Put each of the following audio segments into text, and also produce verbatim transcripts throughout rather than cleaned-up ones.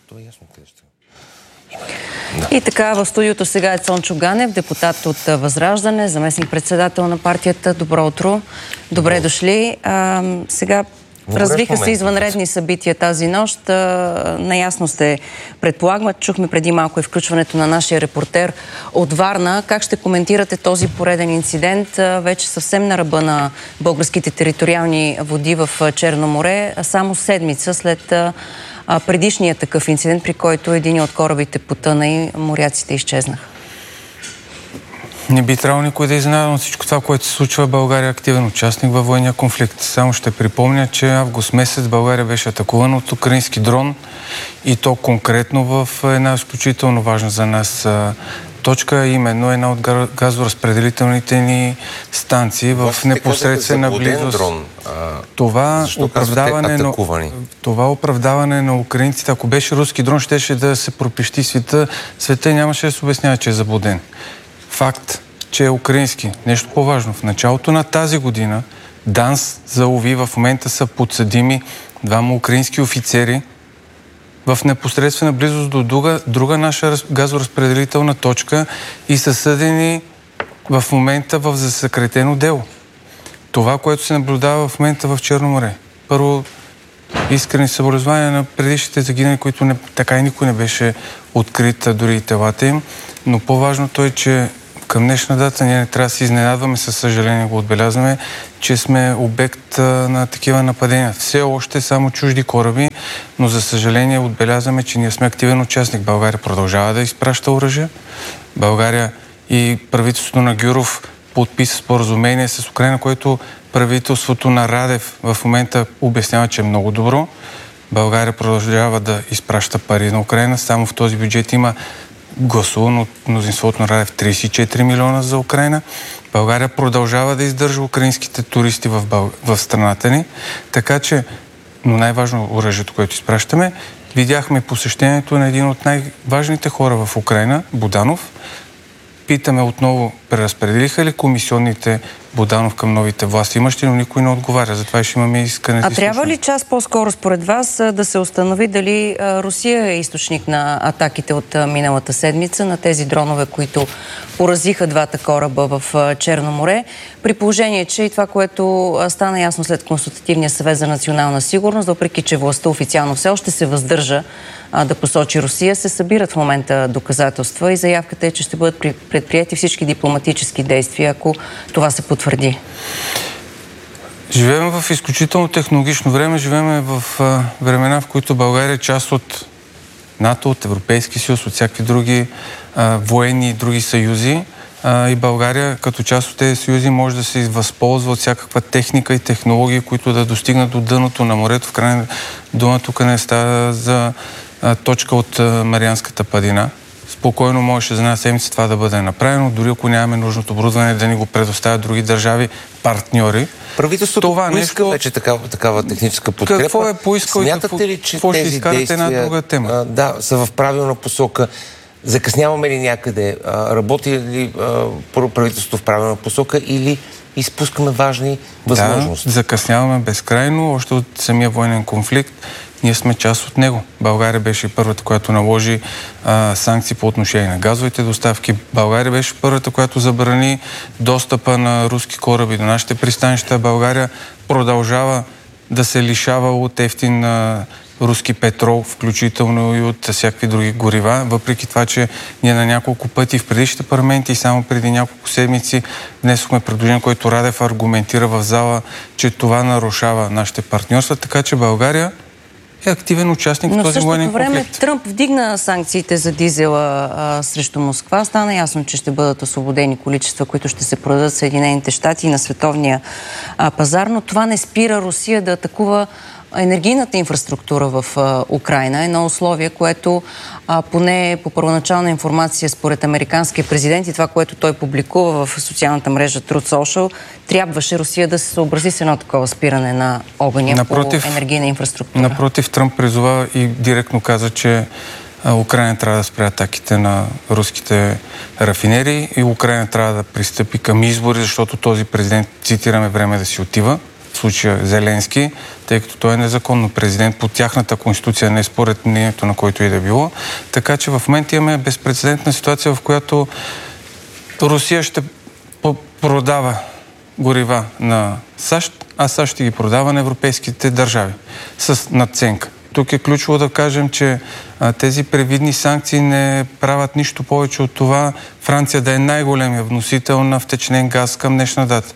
Това е ясно къде ще. И така, в студиото сега е Цончо Ганев, депутат от Възраждане, заместник-председател на партията. Добро утро. Добре дошли. А, сега Добре, развиха се извънредни събития тази нощ. А, наясно сте, предполагам. Чухме преди малко и включването на нашия репортер от Варна. Как ще коментирате този пореден инцидент? А, вече съвсем на ръба на българските териториални води в Черно море, само седмица след а, предишния такъв инцидент, при който един от корабите потъна и моряците изчезнаха. Не би трябвало никой да е изненадан от всичко това, което се случва. България е активен участник във военния конфликт. Само ще припомня, че август месец България беше атакувана от украински дрон и то конкретно в една изключително важна за нас точка, именно една от газоразпределителните ни станции в непосредствена близост. Това оправдаване, на, това оправдаване на украинците, ако беше руски дрон, щеше да се пропищи света. Света нямаше да се обяснява, че е заблуден. Факт, че е украински. Нещо по-важно. В началото на тази година ДАНС залови, в момента са подсъдими двама украински офицери в непосредствена близост до друга, друга наша газоразпределителна точка и са съдени в момента в засекретено дело. Това, което се наблюдава в момента в Черно море. Първо, искрени съболезнования на предишните загинали, които не, така и никой не беше открит, дори и телата им. Но по-важното е, че към днешна дата ние не трябва да се изненадваме, със съжаление го отбелязваме, че сме обект на такива нападения. Все още само чужди кораби, но за съжаление отбелязваме, че ние сме активен участник. България продължава да изпраща оръжие. България и правителството на Гюров подписа споразумение с Украина, което правителството на Радев в момента обяснява, че е много добро. България продължава да изпраща пари на Украина. Само в този бюджет има гласувано от мнозинството на Радев трийсет и четири милиона за Украина. България продължава да издържа украинските туристи в, Бъл... в страната ни. Така че, но най-важно оръжието, което изпращаме, видяхме посещението на един от най-важните хора в Украина, Буданов. Питаме отново, преразпределиха ли комисионните Буданов към новите власти? Имащи, но никой не отговаря. Затова ще имаме искане. А трябва ли час по-скоро според вас да се установи дали Русия е източник на атаките от миналата седмица, на тези дронове, които поразиха двата кораба в Черно море, при положение, че и това, което стана ясно след Консултативния съвет за национална сигурност, въпреки че властта официално все още се въздържа а, да посочи Русия, се събират в момента доказателства и заявката е, че ще бъдат предприети всички дипломатически действия, ако това се потвърди. Живеем в изключително технологично време, живеем в а, времена, в които България е част от НАТО, от Европейски съюз, от всякакви други а, военни и други съюзи. А, и България, като част от тези съюзи, може да се възползва от всякаква техника и технологии, които да достигнат до дъното на морето. В крайна дума тук не става за а, точка от а, Марианската падина. Спокойно можеше за една седмица това да бъде направено, дори ако нямаме нужното оборудване да ни го предоставят други държави, партньори. Правителството това поиска нещо... вече такава, такава техническа подкрепа. Какво е поискал и какво, ли, че какво ще тези изкарате действия, една друга тема? А, да, са в правилна посока. Закъсняваме ли някъде? А, работи ли а, правителството в правилна посока или изпускаме важни възможности? Да, закъсняваме безкрайно. Още от самия военен конфликт ние сме част от него. България беше първата, която наложи а, санкции по отношение на газовите доставки. България беше първата, която забрани достъпа на руски кораби до нашите пристанища. България продължава да се лишава от ефтин а, руски петрол, включително и от всякакви други горива. Въпреки това, че ние на няколко пъти в предишните парламенти и само преди няколко седмици внесохме предложение, което Радев аргументира в зала, че това нарушава нашите партньорства. Така че България е активен участник в този военен конфликт. Но в същото време Тръмп вдигна санкциите за дизела а, срещу Москва. Стана ясно, че ще бъдат освободени количества, които ще се продадат в Съединените щати и на световния а, пазар, но това не спира Русия да атакува енергийната инфраструктура в а, Украина. Едно условие, което а, поне по първоначална информация според американския президент и това, което той публикува в социалната мрежа Truth Social, трябваше Русия да се съобрази с едно такова спиране на огъня напротив, по енергийна инфраструктура. Напротив, Тръмп призова и директно каза, че Украина трябва да спре атаките на руските рафинерии и Украина трябва да пристъпи към избори, защото този президент, цитираме, време да си отива, в случая Зеленски, тъй като той е незаконно президент по тяхната конституция, не според мнението на който и да било. Така че в момента имаме безпрецедентна ситуация, в която Русия ще продава горива на САЩ, а САЩ ще ги продава на европейските държави с надценка. Тук е ключово да кажем, че а, тези привидни санкции не правят нищо повече от това Франция да е най-големия вносител на втечнен газ към днешна дата.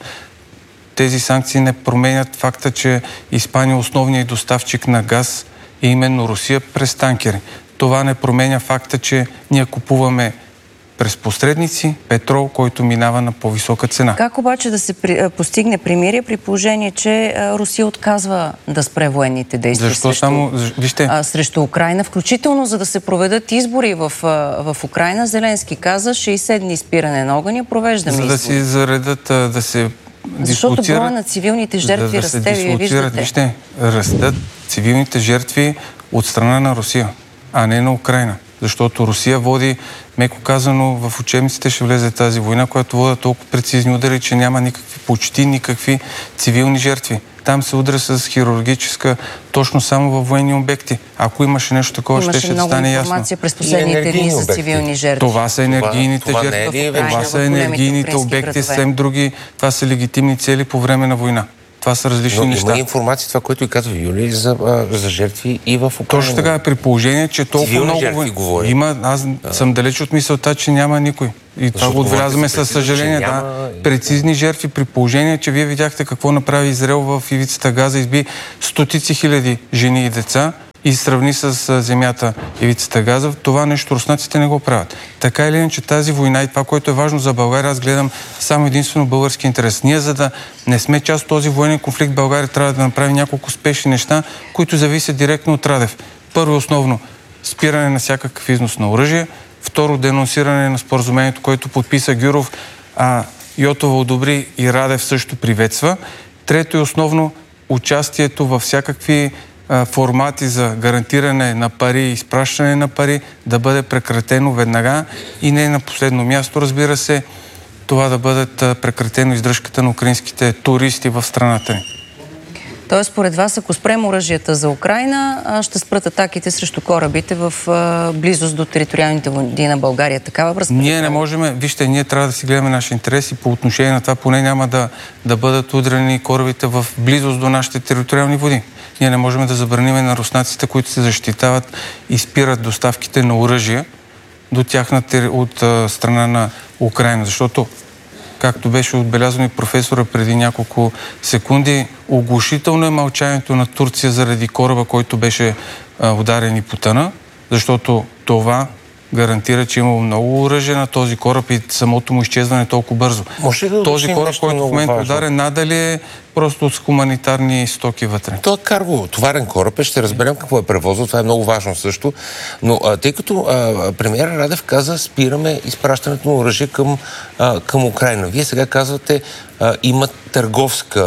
Тези санкции не променят факта, че Испания е основният доставчик на газ и именно Русия през танкери. Това не променя факта, че ние купуваме през посредници петрол, който минава на по-висока цена. Как обаче да се при, постигне примирие при положение, че а, Русия отказва да спре военните действия срещу, само, вижте, а, срещу Украйна, включително за да се проведат избори в, а, в Украйна? Зеленски каза шейсет дни спиране на огъня, провеждаме избори. За да си заредат, а, да се Защото броя на цивилните жертви да, да расте, вие виждате. Вижте, растат цивилните жертви от страна на Русия, а не на Украйна. Защото Русия води, меко казано, в учебниците ще влезе тази война, която води толкова прецизни удари, че няма никакви, почти никакви цивилни жертви. Там се удря с хирургическа, точно само във военни обекти. Ако имаше нещо такова, ще, ще стане ясно. Имаше много информация през последните дни с цивилни жертви. Това са енергийните това, това жертви. Е, това са енергийните обекти, съвсем други. Това са легитимни цели по време на война. Това са различни Но неща. Има информация, това, което и казва Юли, за, за жертви и в Украйна. Точно така, при положение, че толкова цивилни много жертви говори. Има, аз а. съм далеч от мисълта, че няма никой. И това го отбелязваме със съжаление. Няма... Да, прецизни жертви при положение, че вие видяхте какво направи Израел в ивицата Газа, изби стотици хиляди жени и деца и сравни с земята ивицата Газа. Това нещо руснаците не го правят. Така или иначе тази война и това, което е важно за България, аз гледам само единствено български интерес. Ние, за да не сме част от този военен конфликт, България трябва да направи няколко спешни неща, които зависят директно от Радев. Първо основно спиране на всякакъв износ на оръжие. Второ, денонсиране на споразумението, което подписа Гюров, а Йотова одобри и Радев също приветства. Трето и основно участието във всякакви формати за гарантиране на пари и изпращане на пари да бъде прекратено веднага и не на последно място, разбира се, това да бъдат прекратено издръжката на украинските туристи в страната ни. Тоест, според вас, ако спрем оръжията за Украйна, ще спрат атаките срещу корабите в близост до териториалните води на България. Такава връзка? Ние не можем, вижте, ние трябва да си гледаме наши интереси по отношение на това, поне няма да, да бъдат удрени корабите в близост до нашите териториални води. Ние не можем да забраним на руснаците, които се защитават и спират доставките на оръжия до тяхната от а, страна на Украйна, защото както беше отбелязано и професора преди няколко секунди, оглушително е мълчанието на Турция заради кораба, който беше а, ударен и потъна, защото това гарантира, че имало много оръжие на този кораб и самото му изчезване толкова бързо. Да този кораб, който в момента ударен, надали е просто с хуманитарни стоки вътре. Това е карго, товарен кораб е, ще разберем какво е превозил, това е много важно също. Но а, тъй като а, премиер Радев каза, спираме изпращането на оръжие към, а, към Украйна. Вие сега казвате, а, има търговска,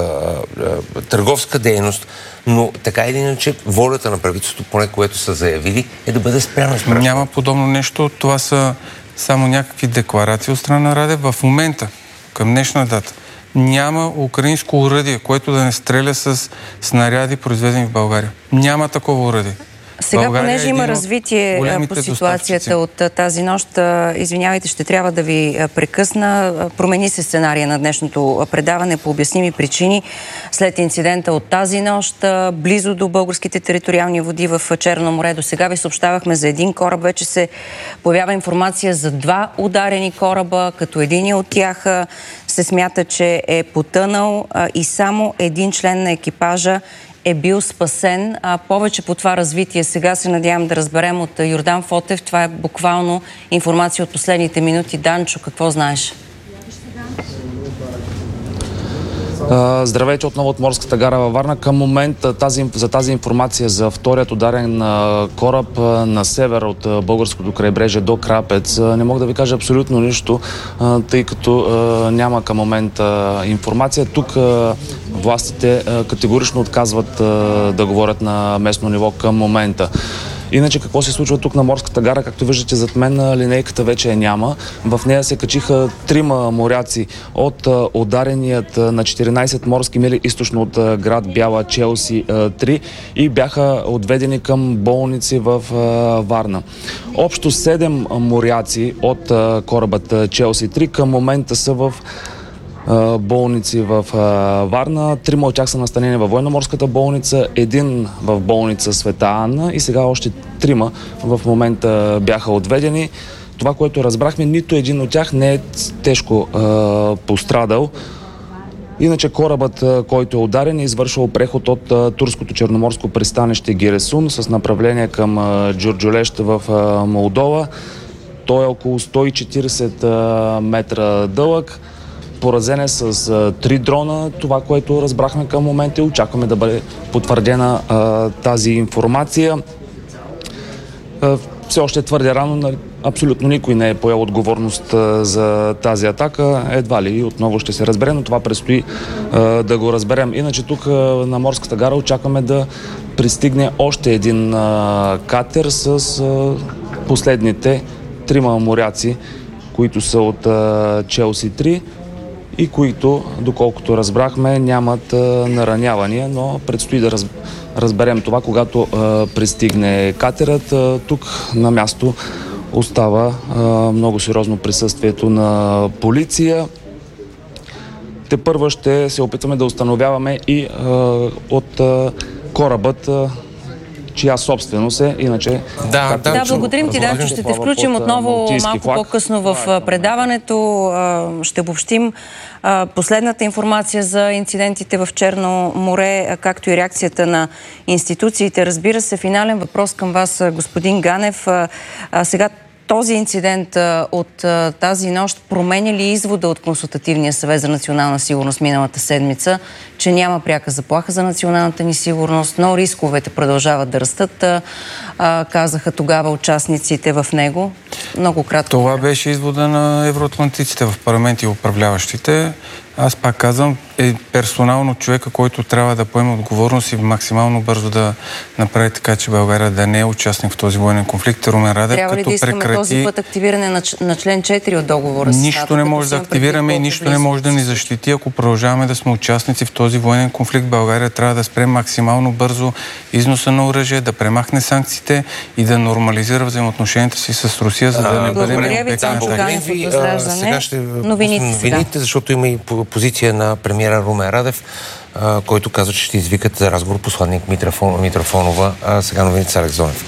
а, търговска дейност, но така или иначе волята на правителството, поне което са заявили, е да бъде спряно изпращане. Няма подобно нещо. Това са само някакви декларации от страна на Радев. В момента, към днешна дата, няма украинско оръдие, което да не стреля с снаряди, произведени в България. Няма такова оръдие. Сега, България понеже е има развитие по ситуацията от тази нощ, извинявайте, ще трябва да ви прекъсна. Промени се сценария на днешното предаване по обясними причини. След инцидента от тази нощ, близо до българските териториални води в Черно море, до сега ви съобщавахме за един кораб. Вече се появява информация за два ударени кораба, като един от тях се смята, че е потънал и само един член на екипажа е бил спасен. А повече по това развитие сега се надявам да разберем от Йордан Фотев. Това е буквално информация от последните минути. Данчо, какво знаеш? Здравейте отново от морската гара във Варна. Към момента тази, за тази информация за вторият ударен кораб на север от българското крайбрежие до Крапец не мога да ви кажа абсолютно нищо, тъй като няма към момента информация. Тук властите категорично отказват да говорят на местно ниво към момента. Иначе какво се случва тук на морската гара? Както виждате зад мен, линейката вече я няма. В нея се качиха трима моряци от удареният на четиринайсет морски мили източно от град Бяла Челси три и бяха отведени към болници в Варна. Общо седем моряци от корабът Челси три към момента са в болници в Варна. Трима от тях са настанени във военноморската болница, един в болница Света Анна и сега още трима в момента бяха отведени. Това, което разбрахме, нито един от тях не е тежко а, пострадал. Иначе корабът, който е ударен, е извършвал преход от а, турското черноморско пристанище Гиресун с направление към а, Джурджулещ в а, Молдова. Той е около сто и четирийсет а, метра дълъг. Поразен е с а, три дрона. Това, което разбрахме към момента и очакваме да бъде потвърдена а, тази информация. А, все още е твърде рано. Абсолютно никой не е поел отговорност а, за тази атака. Едва ли отново ще се разбере, но това предстои а, да го разберем. Иначе тук а, на морската гара очакваме да пристигне още един а, катер с а, последните трима моряци, които са от а, Челси три и които, доколкото разбрахме, нямат а, наранявания, но предстои да раз, разберем това, когато а, пристигне катерът. А, тук на място остава а, много сериозно присъствието на полиция. Те първа ще се опитваме да установяваме и а, от а, корабът, а, чия собственост е, иначе... Да, да, да, благодарим ти, Данчо. Ще те включим отново малко флаг. По-късно в предаването. Ще обобщим последната информация за инцидентите в Черно море, както и реакцията на институциите. Разбира се, финален въпрос към вас, господин Ганев. Сега този инцидент от тази нощ променя ли извода от Консултативния съвет за национална сигурност миналата седмица, че няма пряка заплаха за националната ни сигурност, но рисковете продължават да растат, казаха тогава участниците в него? Много кратко. Това беше извода на евроатлантиците в парламент и управляващите. Аз пак казвам, е персонално човека, който трябва да поеме отговорност и максимално бързо да направи така, че България да не е участник в този военен конфликт. Румен Радев, трябва ли да искаме прекрати... този път активиране на, на член четири от договора? Нищо не може да активираме и нищо не може да ни защити, ако продължаваме да сме участници в този военен конфликт. България трябва да спре максимално бързо износа на оръжие, да премахне санкциите и да нормализира взаимоотношенията си с Русия, за да не бъде необект на атака. Сега ще новините, защото има и позиция на премиера Румен Радев, а, който казва, че ще извикат за разговор посланник Митрофон, Митрофонова. А сега новините с Алекс Донев.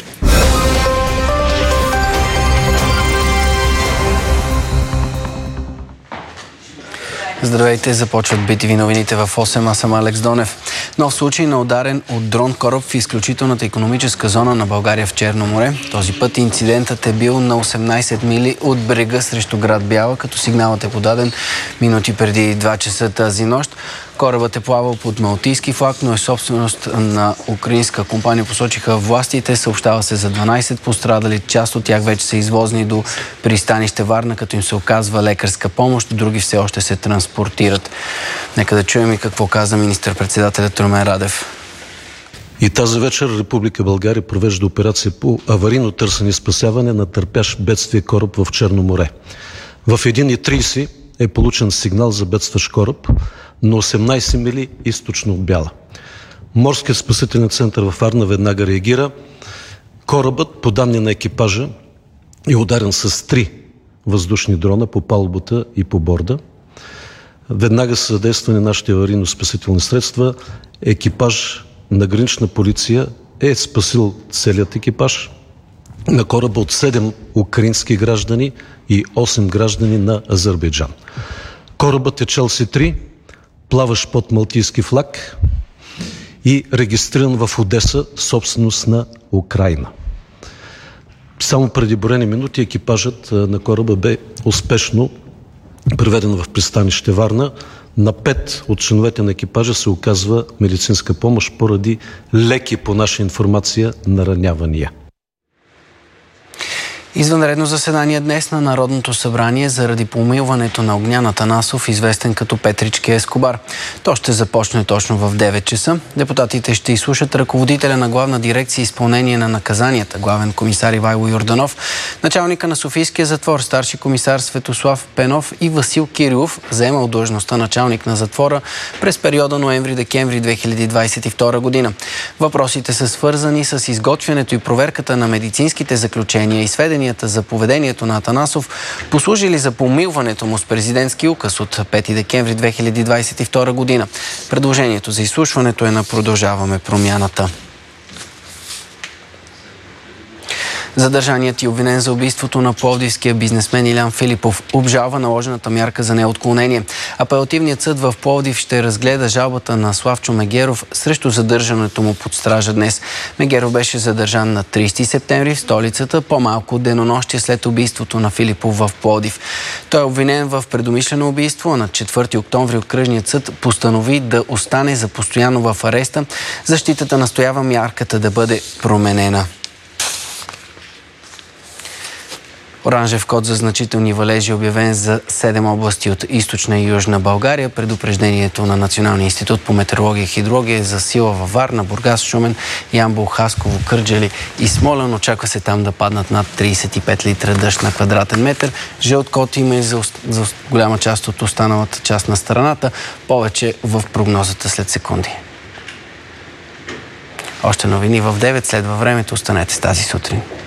Здравейте, започват би ти ви новините в осем, аз съм Алекс Донев. Нов случай на ударен от дрон кораб в изключителната икономическа зона на България в Черно море. Този път инцидентът е бил на осемнайсет мили от брега срещу град Бяла, като сигналът е подаден минути преди два часа тази нощ. Корабът е плавал под малтийски флаг, но е собственост на украинска компания, посочиха властите. Съобщава се за дванайсет пострадали. Част от тях вече са извозени до пристанище Варна, като им се оказва лекарска помощ. Други все още се транспортират. Нека да чуем и какво каза министър-председателят Румен Радев. И тази вечер Република България провежда операция по аварийно търсене и спасяване на търпящ бедствие кораб в Черно море. В един и трийсет е получен сигнал за бедстващ кораб на осемнайсет мили източно от Бяла. Морският спасителен център във Варна веднага реагира. Корабът, по данни на екипажа, е ударен с три въздушни дрона по палубата и по борда. Веднага са задействани нашите аварийно-спасителни средства. Екипаж на гранична полиция е спасил целият екипаж на кораба от седем украински граждани и осем граждани на Азербайджан. Корабът е Челси три, плаващ под малтийски флаг и регистриран в Одеса, собственост на Украйна. Само преди броени минути екипажът на кораба бе успешно приведен в пристанище Варна. На пет от членовете на екипажа се оказва медицинска помощ поради леки, по наша информация, наранявания. Извънредно заседание днес на Народното събрание заради помилването на Огнян Атанасов, известен като Петрички Ескобар. То ще започне точно в девет часа. Депутатите ще изслушат ръководителя на Главна дирекция изпълнение на наказанията, главен комисар Ивайло Йорданов, началника на Софийския затвор, старши комисар Светослав Пенов и Васил Кирилов, заемал длъжността началник на затвора през периода ноември-декември две хиляди двадесет и втора година. Въпросите са свързани с изготвянето и проверката на медицинските заключения и сведения за поведението на Атанасов, послужили за помилването му с президентски указ от пети декември две хиляди двадесет и втора година. Предложението за изслушването е на Продължаваме промяната. Задържаният и обвинен за убийството на пловдивския бизнесмен Илян Филипов обжалва наложената мярка за неотклонение. Апелативният съд в Пловдив ще разгледа жалбата на Славчо Мегеров срещу задържането му под стража днес. Мегеров беше задържан на тридесети септември в столицата, по-малко от денонощие след убийството на Филипов в Пловдив. Той е обвинен в предумишлено убийство, а на четвърти октомври окръжният съд постанови да остане за постоянно в ареста. Защитата настоява мярката да бъде променена. Оранжев код за значителни валежи е обявен за седем области от източна и южна България. Предупреждението на Националния институт по метеорология и хидрология е за сила във Варна, Бургас, Шумен, Ямбол, Хасково, Кърджали и Смолян. Очаква се там да паднат над тридесет и пет литра дъжд на квадратен метър. Жълт код има и за, за голяма част от останалата част на страната. Повече в прогнозата след секунди. Още новини в девет. Следва времето. Останете с тази сутрин.